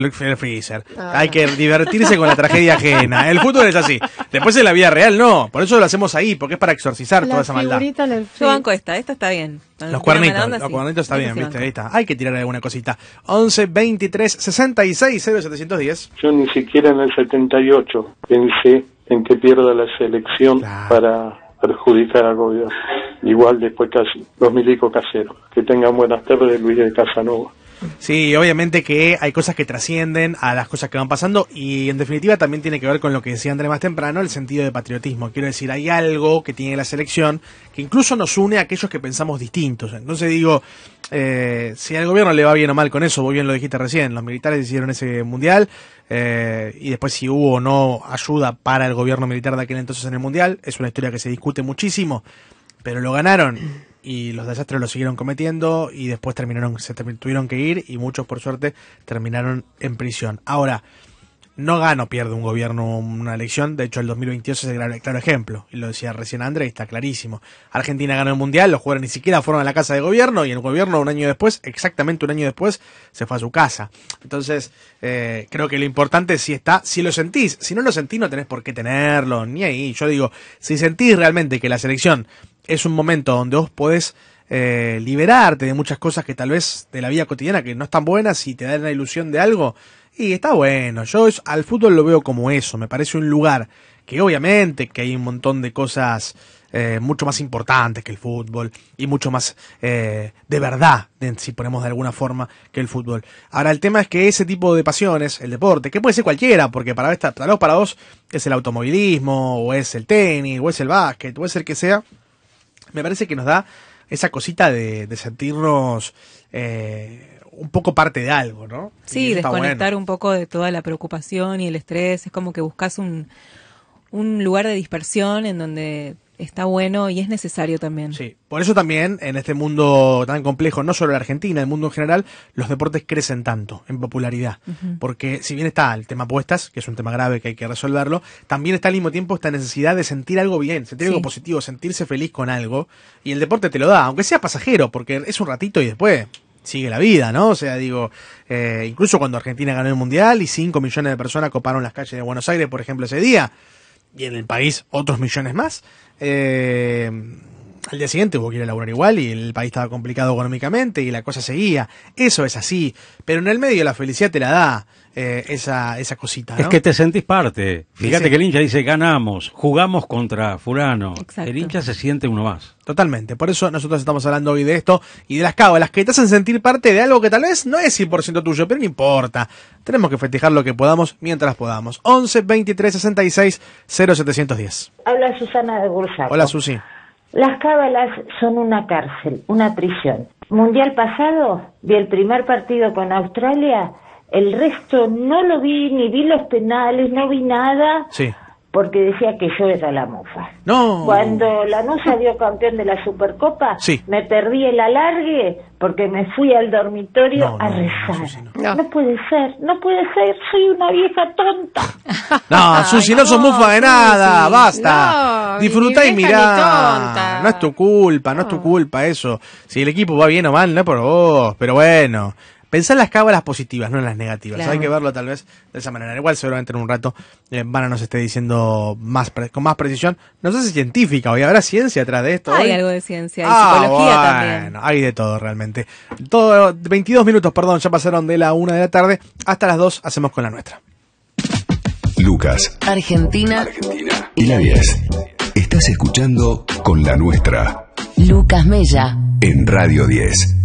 el freezer. Hay que divertirse con la tragedia ajena. El fútbol es así. Después en la vida real no. Por eso lo hacemos ahí, porque es para exorcizar toda esa maldad. Yo banco esta está bien. Los cuernitos está bien, ¿viste? Ahí está. Hay que tirar alguna cosita. 11 23 66 0710. Yo ni siquiera en el 78 pensé en que pierda la selección para perjudicar al gobierno. Igual después casi los milicos caseros. Que tengan buenas tardes, Luis de Casanova. Sí, obviamente que hay cosas que trascienden a las cosas que van pasando y en definitiva también tiene que ver con lo que decía Andrés más temprano, el sentido de patriotismo. Quiero decir, hay algo que tiene la selección que incluso nos une a aquellos que pensamos distintos. Entonces digo, si al gobierno le va bien o mal con eso, vos bien lo dijiste recién, los militares hicieron ese mundial y después si hubo o no ayuda para el gobierno militar de aquel entonces en el mundial, es una historia que se discute muchísimo, pero lo ganaron. Y los desastres los siguieron cometiendo y después tuvieron que ir y muchos por suerte terminaron en prisión. Ahora, no gana o pierde un gobierno una elección, de hecho el 2022 es el claro ejemplo, y lo decía recién Andrés, está clarísimo. Argentina ganó el mundial, los jugadores ni siquiera fueron a la casa de gobierno y el gobierno un año después, exactamente un año después, se fue a su casa. Entonces, creo que lo importante es si lo sentís, si no lo sentís no tenés por qué tenerlo, ni ahí. Yo digo, si sentís realmente que la selección es un momento donde vos podés liberarte de muchas cosas que tal vez de la vida cotidiana que no están buenas y te dan la ilusión de algo, y está bueno. Yo al fútbol lo veo como eso, me parece un lugar que obviamente que hay un montón de cosas mucho más importantes que el fútbol y mucho más de verdad, si ponemos de alguna forma, que el fútbol. Ahora el tema es que ese tipo de pasiones, el deporte, que puede ser cualquiera, porque para vos es el automovilismo, o es el tenis, o es el básquet, o es el que sea, me parece que nos da esa cosita de sentirnos un poco parte de algo, ¿no? Sí, desconectar un poco de toda la preocupación y el estrés. Es como que buscas un lugar de dispersión en donde está bueno y es necesario también. Sí, por eso también en este mundo tan complejo, no solo en Argentina, el mundo en general, los deportes crecen tanto en popularidad. Porque si bien está el tema apuestas, que es un tema grave que hay que resolverlo, también está al mismo tiempo esta necesidad de sentir algo bien, sentir algo positivo, sentirse feliz con algo, y el deporte te lo da, aunque sea pasajero, porque es un ratito y después sigue la vida, ¿no? O sea, digo, incluso cuando Argentina ganó el Mundial y 5 millones de personas coparon las calles de Buenos Aires, por ejemplo, ese día, y en el país otros millones más, al día siguiente hubo que ir a laburar igual y el país estaba complicado económicamente y la cosa seguía. Eso es así, pero en el medio la felicidad te la da esa cosita, ¿no? Es que te sentís parte. Fíjate que el hincha dice ganamos, jugamos contra fulano. Exacto. El hincha se siente uno más. Totalmente, por eso nosotros estamos hablando hoy de esto y de las cábalas que te hacen sentir parte de algo que tal vez no es 100% tuyo, pero no importa. Tenemos que festejar lo que podamos mientras podamos. 11 23 66 0710. Habla Susana de Bursaco. Hola, Susi. Las cábalas son una cárcel, una prisión. Mundial pasado, vi el primer partido con Australia, el resto no lo vi, ni vi los penales, no vi nada, porque decía que yo era la mufa. No. Cuando Lanús salió campeón de la Supercopa, me perdí el alargue porque me fui al dormitorio a rezar. No puede ser, soy una vieja tonta. No, Susi, no sos mufa de nada, basta. Disfrutá y mirá. No es tu culpa eso. Si el equipo va bien o mal, no es por vos, pero bueno. Pensá en las cábalas positivas, no en las negativas. Claro. Hay que verlo tal vez de esa manera. Igual seguramente en un rato Vana nos esté diciendo con más precisión. No sé si científica, hoy habrá ciencia atrás de esto. Hay algo de ciencia, hay psicología también. Hay de todo realmente. 22 minutos, ya pasaron de la 1 de la tarde. Hasta las 2 hacemos con la nuestra. Lucas, Argentina y la 10. Estás escuchando Con la Nuestra. Lucas Mella En Radio 10.